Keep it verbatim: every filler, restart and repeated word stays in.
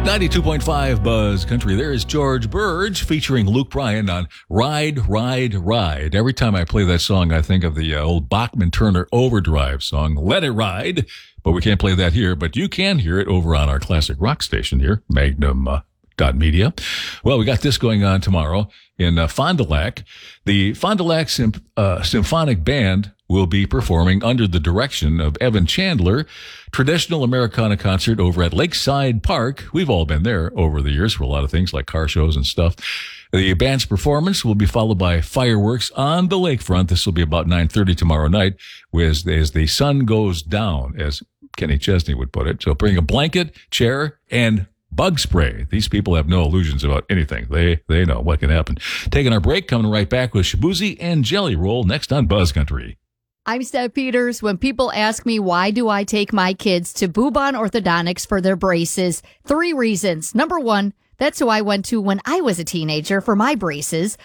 ninety-two point five Buzz Country. There is George Burge featuring Luke Bryan on Ride, Ride, Ride. Every time I play that song, I think of the uh, old Bachman-Turner Overdrive song, Let It Ride. But we can't play that here, but you can hear it over on our classic rock station here, Magnum uh, dot media. Well, we got this going on tomorrow in uh, Fond du Lac. The Fond du Lac Symp- uh, Symphonic Band will be performing under the direction of Evan Chandler, traditional Americana concert over at Lakeside Park. We've all been there over the years for a lot of things like car shows and stuff. The band's performance will be followed by fireworks on the lakefront. This will be about nine thirty tomorrow night as, as the sun goes down, as Kenny Chesney would put it. So bring a blanket, chair, and bug spray. These people have no illusions about anything. They they know what can happen. Taking our break, coming right back with Shabuzi and Jelly Roll next on Buzz Country. I'm Steph Peters. When people ask me why do I take my kids to Bubon Orthodontics for their braces, three reasons. Number one, that's who I went to when I was a teenager for my braces.